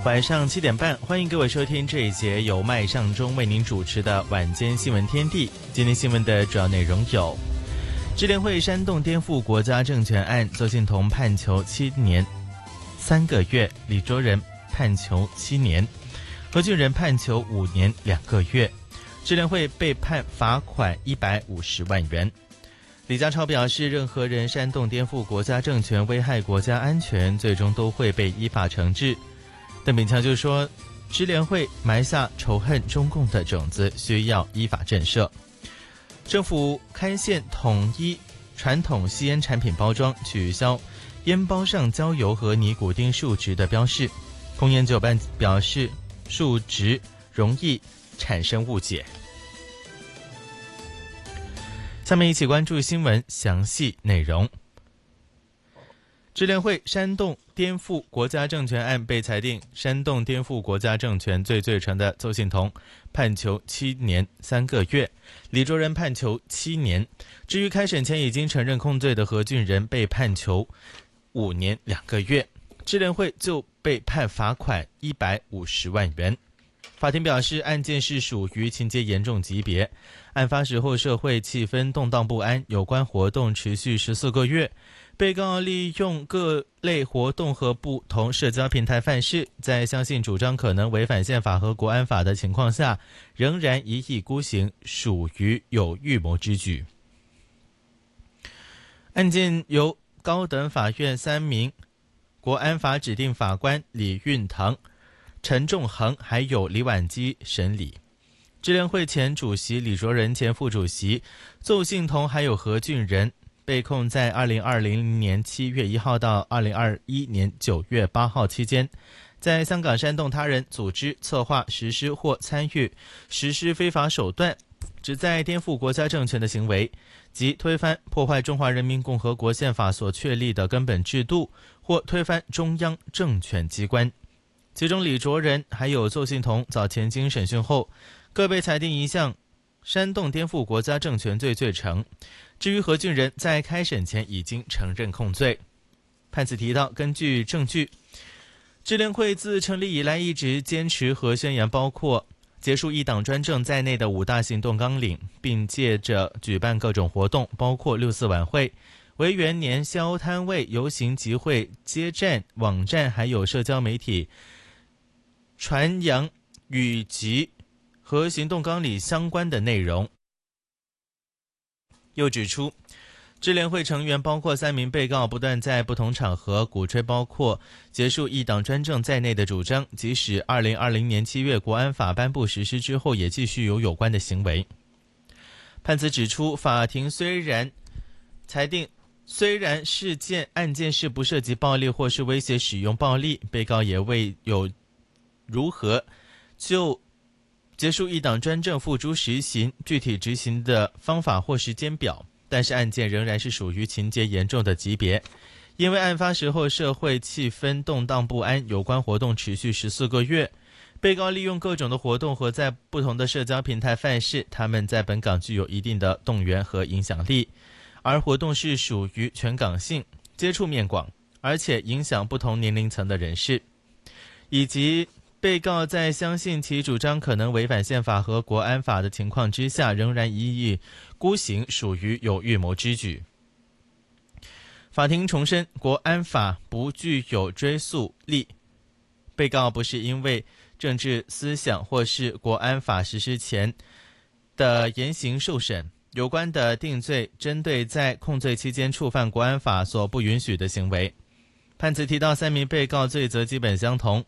晚上7点半，欢迎各位收听这一节由麦尚中为您主持的晚间新闻天地。今天新闻的主要内容有：支联会煽动颠覆国家政权案，邹幸彤判囚7年3个月，李卓人判囚7年，何俊仁判囚5年2个月，支联会被判罚款150万元。李家超表示，任何人煽动颠覆国家政权，危害国家安全，最终都会被依法惩治。邓炳强就说，支联会埋下仇恨中共的种子，需要依法震慑。政府开县统一传统吸烟产品包装，取消烟包上焦油和尼古丁数值的标示。控烟酒办表示，数值容易产生误解。下面一起关注新闻详细内容。支联会煽动颠覆国家政权案被裁定煽动颠覆国家政权罪成的邹幸彤判囚7年3个月，李卓人判囚7年。至于开审前已经承认控罪的何俊仁被判囚5年2个月，支联会就被判罚款150万元。法庭表示，案件是属于情节严重级别，案发时候社会气氛动荡不安，有关活动持续14个月。被告利用各类活动和不同社交平台犯事，在相信主张可能违反宪法和国安法的情况下，仍然一意孤行，属于有预谋之举。案件由高等法院3名国安法指定法官李运堂、陈仲恒还有李婉基审理。支联会前主席李卓人、前副主席邹幸彤还有何俊仁被控在2020年7月1号到2021年9月8号期间，在香港煽动他人组织、策划、实施或参与实施非法手段，旨在颠覆国家政权的行为，即推翻、破坏中华人民共和国宪法所确立的根本制度，或推翻中央政权机关。其中李卓人还有邹幸彤早前经审讯后，各被裁定一项煽动颠覆国家政权罪成。至于何俊仁，在开审前已经承认控罪。判词提到，根据证据，支联会自成立以来一直坚持和宣扬包括结束一党专政在内的5大行动纲领，并借着举办各种活动，包括6·4晚会、维园年宵摊位、游行集会、街站、网站还有社交媒体，传扬与及和行动纲领相关的内容。又指出，支联会成员包括3名被告不断在不同场合鼓吹包括结束一党专政在内的主张，即使2020年7月国安法颁布实施之后，也继续有关的行为。判词指出，法庭虽然裁定，虽然案件是不涉及暴力或是威胁使用暴力，被告也未有如何就结束一党专政付诸实行，具体执行的方法或时间表，但是案件仍然是属于情节严重的级别，因为案发时候社会气氛动荡不安，有关活动持续14个月，被告利用各种的活动和在不同的社交平台犯事，他们在本港具有一定的动员和影响力，而活动是属于全港性，接触面广，而且影响不同年龄层的人士，以及被告在相信其主张可能违反宪法和国安法的情况之下，仍然一意孤行，属于有预谋之举。法庭重申，国安法不具有追诉力，被告不是因为政治思想或是国安法实施前的言行受审，有关的定罪针对在控罪期间触犯国安法所不允许的行为。判词提到，3名被告罪责基本相同，